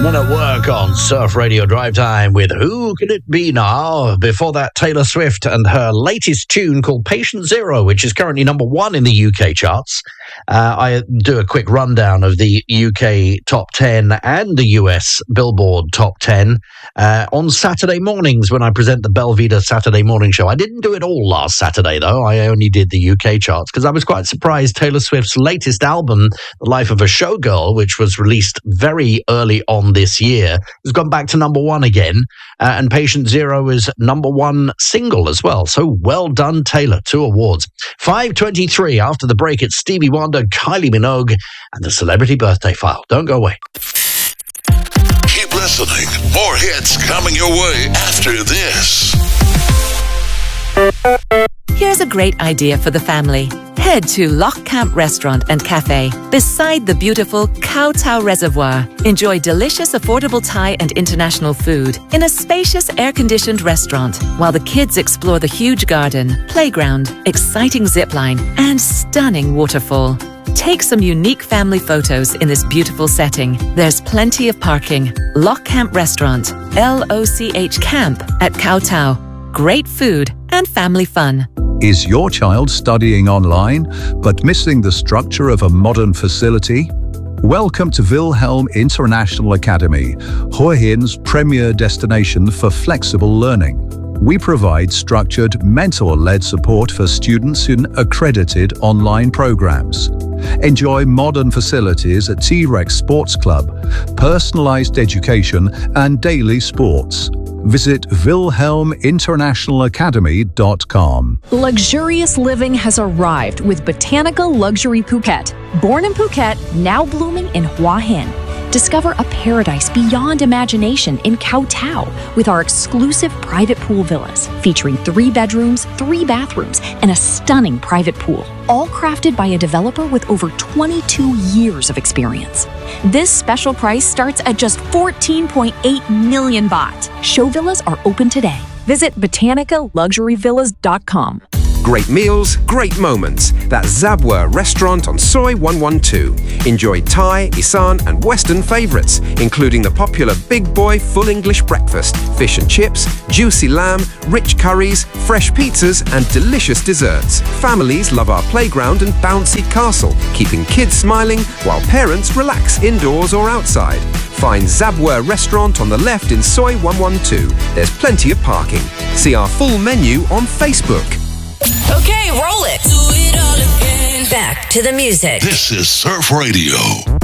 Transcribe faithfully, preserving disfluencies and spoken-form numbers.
Men at work on Surf Radio Drive Time with Who Can It Be Now? Before that, Taylor Swift and her latest tune called Patient Zero, which is currently number one in the U K charts. Uh, I do a quick rundown of the U K top ten and the U S Billboard top ten uh, on Saturday mornings when I present the Belvedere Saturday Morning Show. I didn't do it all last Saturday, though. I only did the U K charts because I was quite surprised Taylor Swift's latest album, The Life of a Showgirl, which was released very early on this year, has gone back to number one again. Uh, and Patient Zero is number one single as well. So well done, Taylor. Two awards. five twenty-three after the break, it's Stevie Wonder, Kylie Minogue, and the Celebrity Birthday File. Don't go away. Keep listening. More hits coming your way after this. Here's a great idea for the family. Head to Loch Camp Restaurant and Cafe beside the beautiful Kowtow Reservoir. Enjoy delicious, affordable Thai and international food in a spacious, air-conditioned restaurant while the kids explore the huge garden, playground, exciting zipline, and stunning waterfall. Take some unique family photos in this beautiful setting. There's plenty of parking. Loch Camp Restaurant, L O C H Camp at Kowtow. Great food and family fun. Is your child studying online but missing the structure of a modern facility? Welcome to Wilhelm International Academy, Hua Hin's premier destination for flexible learning. We provide structured, mentor-led support for students in accredited online programs. Enjoy modern facilities at T-Rex Sports Club, personalized education, and daily sports. Visit wilhelm international academy dot com. Luxurious living has arrived with Botanica Luxury Phuket. Born in Phuket, now blooming in Hua Hin. Discover a paradise beyond imagination in Kowtow with our exclusive private pool villas featuring three bedrooms, three bathrooms, and a stunning private pool, all crafted by a developer with over twenty-two years of experience. This special price starts at just fourteen point eight million baht. Show villas are open today. Visit botanica luxury villas dot com. Great meals, great moments. That's Zabwa Restaurant on Soi one one two. Enjoy Thai, Isan and Western favourites, including the popular Big Boy Full English Breakfast, fish and chips, juicy lamb, rich curries, fresh pizzas and delicious desserts. Families love our playground and bouncy castle, keeping kids smiling while parents relax indoors or outside. Find Zabwa Restaurant on the left in Soi one one two. There's plenty of parking. See our full menu on Facebook. Okay, roll it. Do it all again. Back to the music. This is Surf Radio.